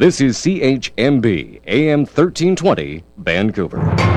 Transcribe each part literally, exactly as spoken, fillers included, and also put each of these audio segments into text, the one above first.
This is C H M B A M thirteen twenty Vancouver.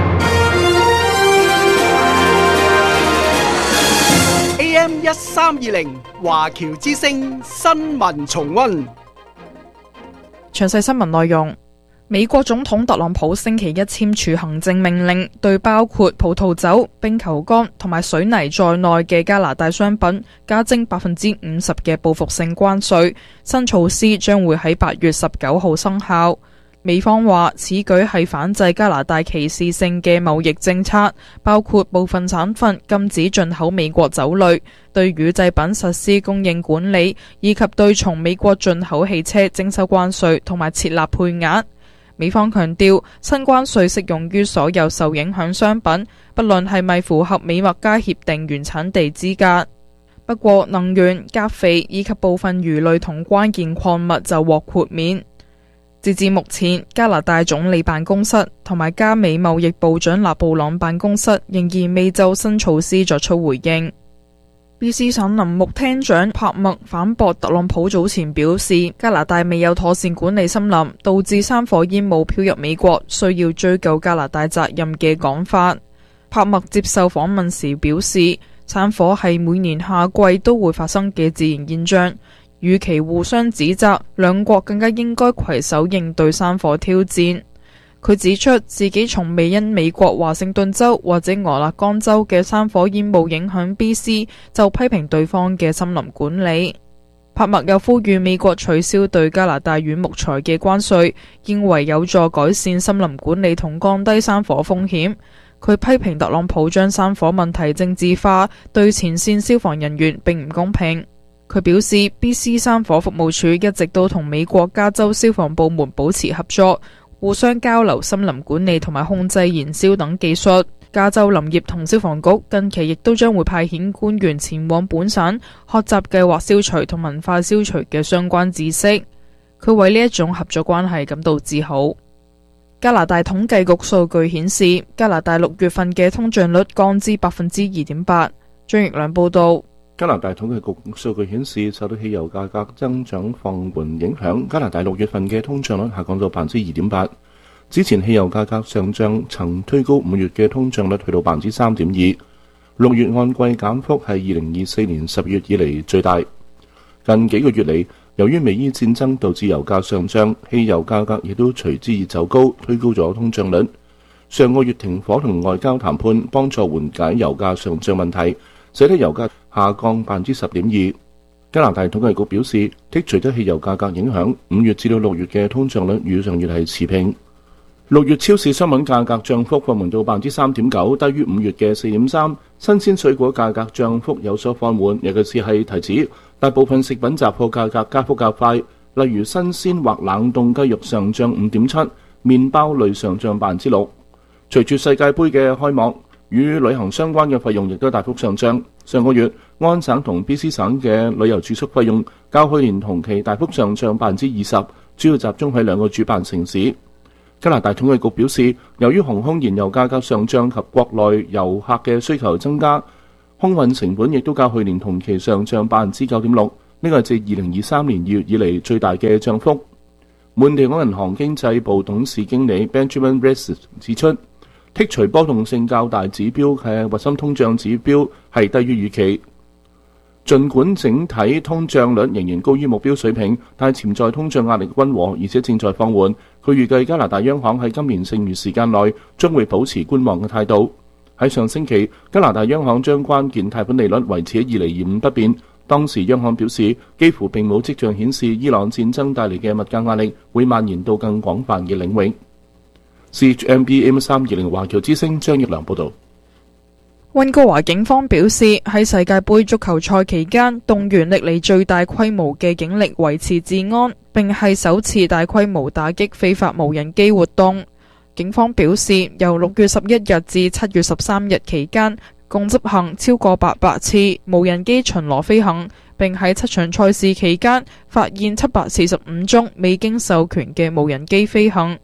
A M 一三二零華僑之聲新聞重溫。 詳細新聞內容。美國總統特朗普星期一簽署行政命令，對包括葡萄酒、冰球桿同埋水泥在內嘅加拿大商品加徵百分之五十嘅報復性關稅。新措施將會喺八月十九號生效。美方話此舉係反制加拿大歧視性嘅貿易政策，包括部分產品禁止進口美國酒類，對乳製品實施供應管理，以及對從美國進口汽車徵收關稅同埋設立配額。美方強調，新關稅適用於所有受影響商品，不論係咪符合美墨加協定原產地資格。不過，能源、鉀肥以及部分魚類同關鍵礦物就獲豁免。截至目前，加拿大總理辦公室同埋加美貿易部長勒布朗辦公室仍然未就新措施作出回應。B C 省林木廳長帕默反駁特朗普早前表示加拿大未有妥善管理森林，導致山火煙霧飄入美國，需要追究加拿大責任嘅講法。帕默接受訪問時表示，山火係每年夏季都會發生嘅自然現象，與其互相指責，兩國更加應該攜手應對山火挑戰。佢指出自己從未因美國華盛頓州或者俄勒岡州嘅山火煙霧影響 B C， 就批評對方嘅森林管理。帕默又呼籲美國取消對加拿大軟木材嘅關稅，認為有助改善森林管理同降低山火風險。佢批評特朗普將山火問題政治化，對前線消防人員並唔公平。佢表示 B C 山火服務處一直都同美國加州消防部門保持合作，互相交流森林管理同埋控制燃燒等技術。加州林業同消防局近期亦都將會派遣官員前往本省學習計劃消除同文化消除嘅相關知識。佢為呢一種合作關係感到自豪。加拿大統計局數據顯示，加拿大六月份嘅通脹率降至百分之二點八。張奕良報道。 加拿大統計局數據顯示，受到汽油價格增長放緩影響，加拿大六月份嘅通脹率下降到百分之二點八。之前汽油價格上漲曾推高五月嘅通脹率去到百分之三點二，六月按季減幅係二零二四年十月以嚟最大。近幾個月嚟，由於美伊戰爭導致油價上漲，汽油價格亦都隨之而走高，推高咗通脹率。上個月停火同外交談判幫助緩解油價上漲問題，使得油價下降百分之十點二。加拿大統計局表示，剔除咗汽油價格影響，五月至到六月嘅通脹率與上月係持平。六月超市商品價格漲幅放緩到百分之三點九，低於五月嘅四點三。新鮮水果價格漲幅有所放緩，尤其是係提子。大部分食品雜貨價格加幅較快，例如新鮮或冷凍雞肉上漲五點七，麵包類上漲百分之六。隨住世界盃嘅開幕，與旅行相關嘅費用亦都大幅上漲。上個月，安省同 B C 省嘅旅遊住宿費用較去年同期大幅上漲百分之二十，主要集中喺兩個主辦城市。加拿大統計局表示，由於航空燃油價格上漲及國內遊客嘅需求增加，空運成本亦都較去年同期上漲百分之九點六，呢個係自二零二三年二月以嚟最大嘅漲幅。滿地港銀行經濟部董事經理 Benjamin Reyes 指出，剔除波動性較大指標嘅核心通脹指標係低於預期。儘管整體通脹率仍然高於目標水平，但係潛在通脹壓力溫和，而且正在放緩。佢預計加拿大央行喺今年剩餘時間內將會保持觀望嘅態度。喺上星期，加拿大央行將關鍵貸款利率維持喺二厘二五不變。當時央行表示，幾乎並冇跡象顯示伊朗戰爭帶嚟嘅物價壓力會蔓延到更廣泛嘅領域。C H M B A M 三二零華僑之聲張奕良報導。 溫哥華警方表示，喺世界盃足球賽期間，動員歷嚟最大規模嘅警力維持治安，並係首次大規模打擊非法無人機活動。警方表示，由六月十一日至七月十三日期間，共執行超過八百次無人機巡邏飛行，並喺七場賽事期間發現七百四十五宗未經授權嘅無人機飛行。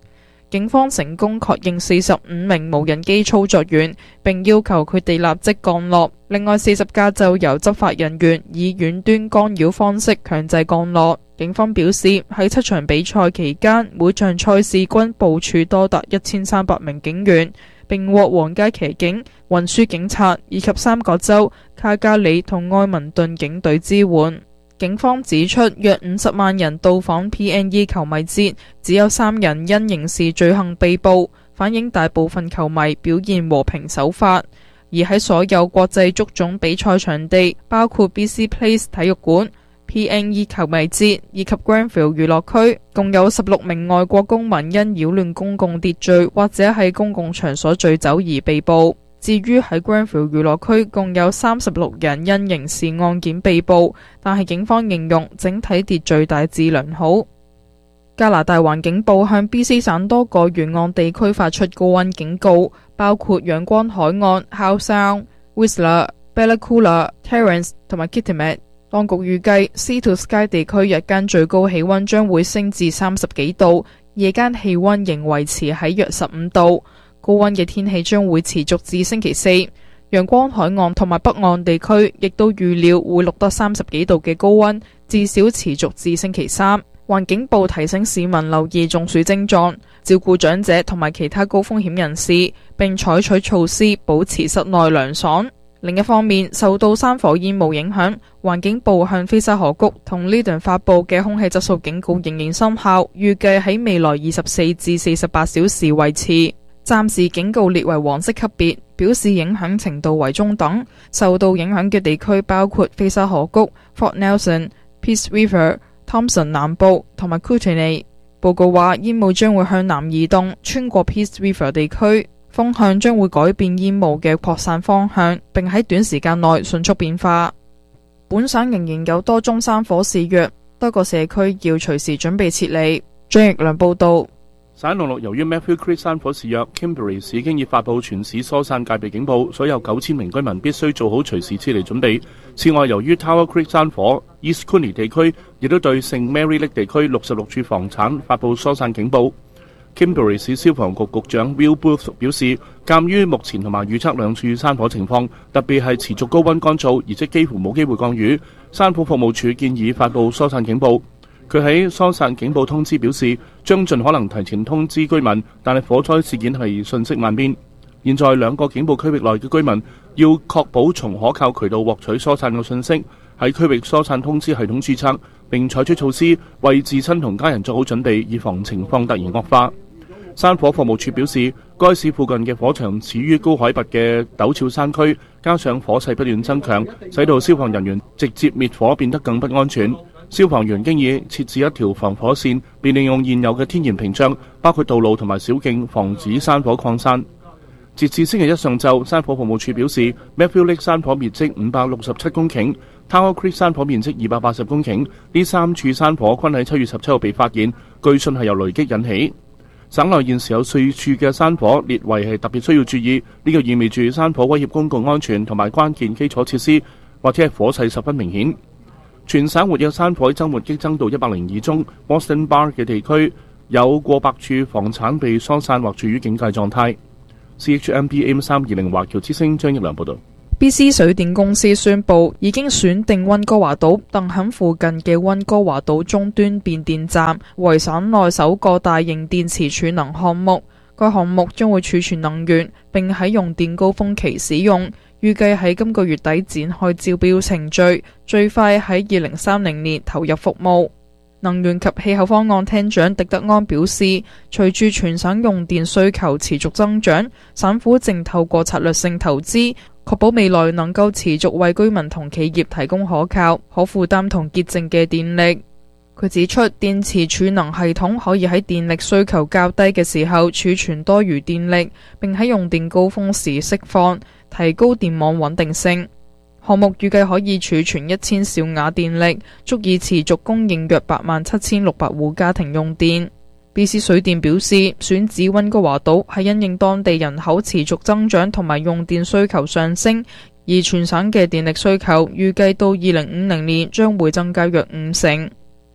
警方成功確認四十五名無人機操作員，並要求佢哋立即降落。另外四十架就由執法人員以遠端干擾方式強制降落。警方表示，喺七場比賽期間，每場賽事均部署多達一千三百名警員，並獲皇家騎警、運輸警察以及三角洲、卡加里同埃文頓警隊支援。警方指出，約五十萬人到訪 P N E 球迷節，只有三人因刑事罪行被捕，反映大部分球迷表現和平守法。而喺所有國際足總比賽場地，包括 B C Place 體育館、P N E 球迷節以及 Granville 娛樂區，共有十六名外國公民因擾亂公共秩序或者喺公共場所醉酒而被捕。至於喺 Granville 娛樂區，共有三十六人因刑事案件被捕，但係警方形容整體秩序大致良好。加拿大環境部向 B C 省多個沿岸地區發出高溫警告，包括陽光海岸、Howe Sound、Whistler、Bella Coola、Terrence 同埋 Kitimat。當局預計 Sea to Sky 地區日間最高氣溫將會升至三十幾度，夜間氣溫仍維持喺約十五度。高溫嘅天氣將會持續至星期四。陽光海岸同埋北岸地區亦都預料會錄得三十幾度嘅高溫，至少持續至星期三。環境部提醒市民留意中暑症狀，照顧長者同埋其他高風險人士，並採取措施保持室內涼爽。另一方面，受到山火煙霧影響，環境部向菲沙河谷同呢頓發布嘅空氣質素警告仍然生效，預計喺未來二十四至四十八小時維持。暫時警告列為黃色級別，表示影響程度為中等。受到影響嘅地區包括菲沙河谷、Fort Nelson、Peace River、Thompson 南部同埋 Kootenay。報告話，煙霧將會向南移動，穿過 Peace River 地區，風向將會改變煙霧嘅擴散方向，並喺短時間內迅速變化。本省仍然有多宗山火肆虐，多個社區要隨時準備撤離。張奕良報道。 省內陸由於 Matthew Creek 山火肆虐 ，Kimberley 市已經已發布全市疏散戒備警報，所有九千名居民必須做好隨時撤離準備。此外，由於 Tower Creek 山火 ，East Cooney 地區亦都對聖 Mary Lake 地區六十六處房產發布疏散警報。Kimberley 市消防局局長 Will Booth 表示，鑑於目前同埋預測兩處山火情況，特別係持續高溫乾燥，而且幾乎冇機會降雨，山火服務處建議發布疏散警報。佢喺疏散警報通知表示，將盡可能提前通知居民，但係火災事件係瞬息萬變。現在兩個警報區域內嘅居民要確保從可靠渠道獲取疏散嘅信息，喺區域疏散通知系統註冊，並採取措施為自身同家人做好準備，以防情況突然惡化。山火服務處表示，該市附近嘅火場始於高海拔嘅陡峭山區，加上火勢不斷增強，使到消防人員直接滅火變得更不安全。消防員經已設置一條防火線，並利用現有嘅天然屏障，包括道路同埋小徑，防止山火擴散。截至星期一上晝，山火服務處表示 ，Matthew Lake 山火面積五百六十七公頃 ，Tower Creek 山火面積二百八十公頃，呢三處山火均喺七月十七號被發現，據信係由雷擊引起。省內現時有四處嘅山火列為係特別需要注意，呢、這個意味住山火威脅公共安全同埋關鍵基礎設施，或者係火勢十分明顯。全省活躍山火週末激增到一百零二宗 ，Boston Bar 嘅地區有過百處房產被疏散或處於警戒狀態。C H M B A 三二零華僑之聲張益良報道。 B C 水電公司宣布已經選定溫哥華島鄧肯附近嘅溫哥華島終端變電站為省內首個大型電池儲能項目。該項目將會儲存能源，並喺用電高峰期使用。預計喺今個月底展開招標程序，最快喺二零三零年投入服務。能源及氣候方案廳長狄德安表示，隨住全省用電需求持續增長，省府正透過策略性投資，確保未來能夠持續為居民同企業提供可靠、可負擔同潔淨嘅電力。佢指出，電池儲能系統可以喺電力需求較低嘅時候儲存多餘電力，並喺用電高峰時釋放，提高電網穩定性。項目預計可以儲存一千兆瓦電力，足以持續供應約八萬七千六百戶家庭用電。B C 水電表示，選址溫哥華島係因應當地人口持續增長同埋用電需求上升，而全省嘅電力需求預計到二零五零年將會增加約五成。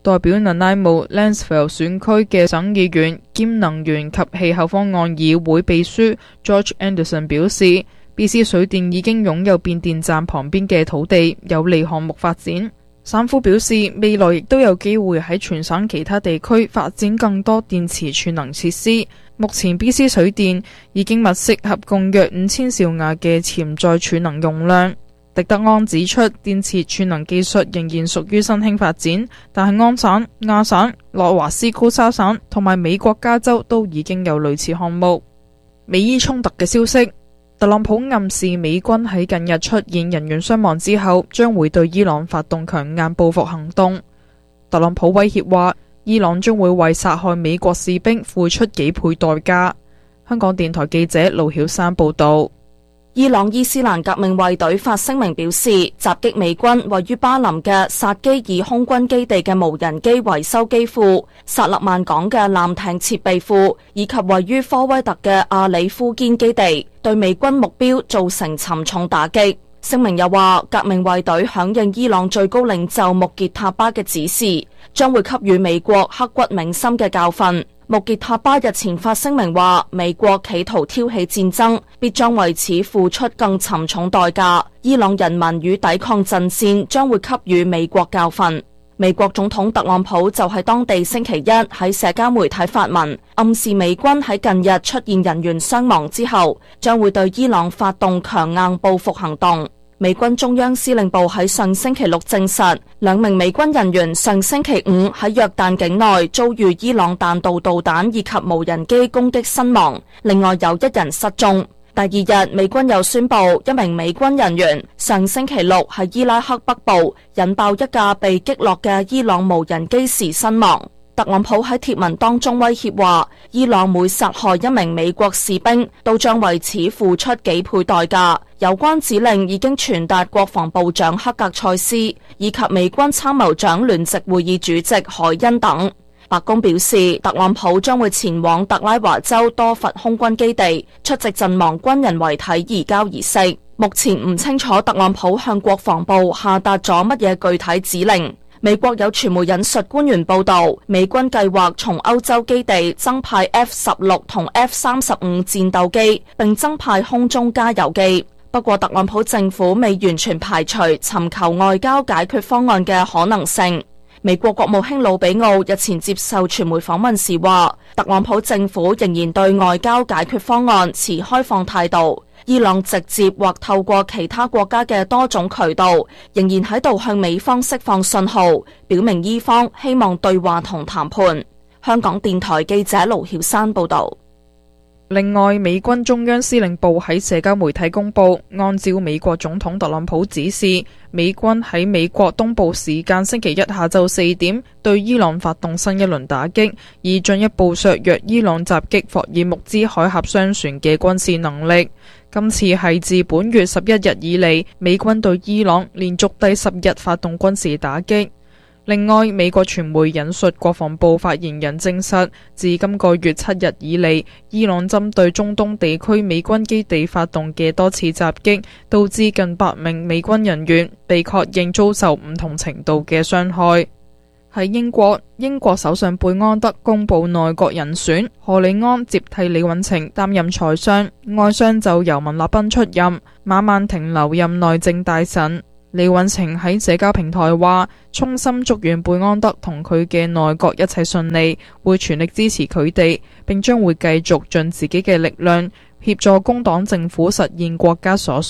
代表南拉姆 Lansville 選區嘅省議員兼能源及氣候方案議會秘書 George Anderson 表示，B C 水電已經擁有變電站旁邊嘅土地，有利項目發展。省府表示，未來亦都有機會喺全省其他地區發展更多電池儲能設施。目前 B C 水電已經物色合共約五千兆瓦嘅潛在儲能容量。狄德安指出，電池儲能技術仍然屬於新興發展，但係安省、亞省、諾華斯高沙省同埋美國加州都已經有類似項目。美伊衝突嘅消息，特朗普暗示美軍喺近日出現人員傷亡之後，將會對伊朗發動強硬報復行動。特朗普威脅話，伊朗將會為殺害美國士兵付出幾倍代價。香港電台記者盧曉珊報道。 伊朗伊斯蘭革命衛隊發聲明表示，襲擊美軍位於巴林嘅薩基爾空軍基地嘅無人機維修機庫、薩勒曼港嘅艦艇設備庫，以及位於科威特嘅阿里夫堅基地，對美軍目標造成沉重打擊。聲明又話，革命衛隊響應伊朗最高領袖穆傑塔巴嘅指示，將會給予美國刻骨銘心嘅教訓。穆傑塔巴日前發聲明話，美國企圖挑起戰爭，必將為此付出更沉重代價。伊朗人民與抵抗陣線將會給予美國教訓。美國總統特朗普就喺當地星期一喺社交媒體發文，暗示美軍喺近日出現人員傷亡之後，將會對伊朗發動強硬報復行動。美軍中央司令部喺上星期六證實，兩名美軍人員上星期五喺約旦境內遭遇伊朗彈道導彈以及無人機攻擊身亡，另外有一人失蹤。第二日，美軍又宣布一名美軍人員上星期六喺伊拉克北部引爆一架被擊落嘅伊朗無人機時身亡。特朗普喺貼文當中威脅話，伊朗每殺害一名美國士兵，都將為此付出幾倍代價。有關指令已經傳達國防部長克格塞斯以及美軍參謀長聯席會議主席海恩等。白宮表示，特朗普將會前往特拉華州多佛空軍基地出席陣亡軍人遺體移交儀式。目前唔清楚特朗普向國防部下達咗乜嘢具體指令。美國有傳媒引述官員報道，美軍計劃從歐洲基地增派 F 十六同 F 三十五戰鬥機，並增派空中加油機。不過，特朗普政府未完全排除尋求外交解決方案嘅可能性。美國國務卿魯比奧日前接受傳媒訪問時話，特朗普政府仍然對外交解決方案持開放態度。伊朗直接或透過其他國家嘅多種渠道，仍然喺度向美方釋放信號，表明伊方希望對話同談判。香港電台記者盧曉珊報道。 另外，美軍中央司令部喺社交媒體公布，按照美國總統特朗普指示，美軍喺美國東部時間星期一下晝四點對伊朗發動新一輪打擊，以進一步削弱伊朗襲擊霍爾木茲海峽商船嘅軍事能力。今次係自本月十一日以嚟，美軍對伊朗連續第十日發動軍事打擊。另外，美國傳媒引述國防部發言人證實，自今個月七日以嚟，伊朗針對中東地區美軍基地發動嘅多次襲擊，導致近百名美軍人員被確認遭受唔同程度嘅傷害。喺英國，英國首相貝安德公布內閣人選，何里安接替李允晴擔任財相，外相就由文立彬出任，馬曼婷留任內政大臣。李允晴喺社交平台話，衷心祝願貝安德同佢嘅內閣一切順利，會全力支持佢哋，並將會繼續盡自己嘅力量協助工黨政府實現國家所